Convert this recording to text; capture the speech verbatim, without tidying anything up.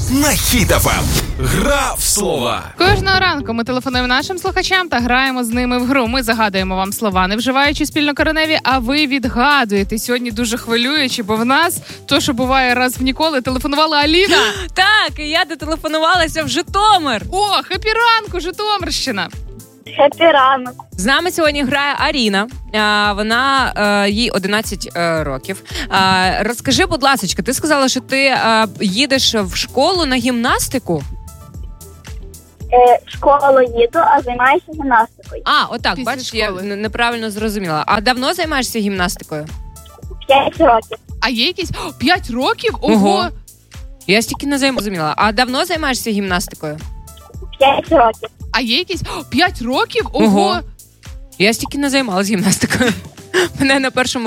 на Хіт еф ем. Гра в слова. Кожного ранку ми телефонуємо нашим слухачам та граємо з ними в гру. Ми загадуємо вам слова, не вживаючи спільнокореневі, а ви відгадуєте. Сьогодні дуже хвилююче, бо в нас, то, що буває раз в ніколи, телефонувала Аліна. Так, і я дотелефонувалася в Житомир. О, хеппі ранку, Житомирщина. Хеппі ранок. З нами сьогодні грає Аріна. А, вона, а, їй одинадцять а, років. А, розкажи, будь ласочка, ти сказала, що ти а, їдеш в школу на гімнастику? Е, в школу їду, а займаюся гімнастикою. А, отак, Після бачиш, я школи. н- неправильно зрозуміла. А давно займаєшся гімнастикою? П'ять років. А є якісь О, п'ять років? Ого! Ого. Я стільки не зрозуміла. А давно займаєшся гімнастикою? П'ять років. А є якісь О, п'ять років? Ого! Ого. Я стільки не займалась гімнастикою. Мене на першому